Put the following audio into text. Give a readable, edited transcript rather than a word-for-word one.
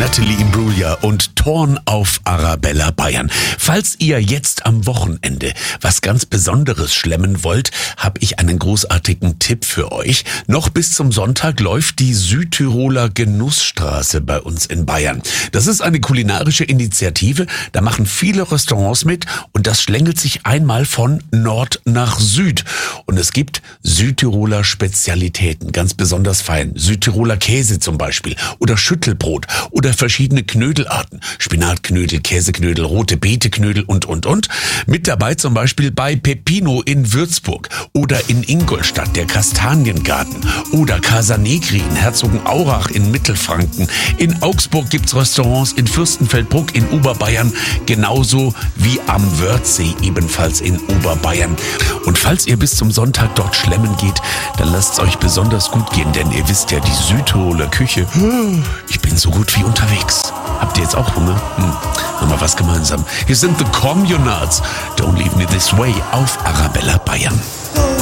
Natalie Imbruglia und Torn auf Arabella Bayern. Falls ihr jetzt am Wochenende was ganz Besonderes schlemmen wollt, habe ich einen großartigen Tipp für euch. Noch bis zum Sonntag läuft die Südtiroler Genussstraße bei uns in Bayern. Das ist eine kulinarische Initiative, da machen viele Restaurants mit und das schlängelt sich einmal von Nord nach Süd. Und es gibt Südtiroler Spezialitäten, ganz besonders fein. Südtiroler Käse zum Beispiel oder Schüttelbrot oder verschiedene Knödelarten. Spinatknödel, Käseknödel, rote Beeteknödel und. Mit dabei zum Beispiel bei Peppino in Würzburg oder in Ingolstadt der Kastaniengarten oder Casa Negri in Herzogenaurach in Mittelfranken. In Augsburg gibt's Restaurants, in Fürstenfeldbruck in Oberbayern, genauso wie am Wörthsee ebenfalls in Oberbayern. Und falls ihr bis zum Sonntag dort schlemmen geht, dann lasst's euch besonders gut gehen, denn ihr wisst ja, die Südtiroler Küche, ich bin so gut wie unterwegs. Habt ihr jetzt auch Hunger? Haben wir was gemeinsam. Hier sind The Communards. Don't Leave Me This Way auf Arabella Bayern.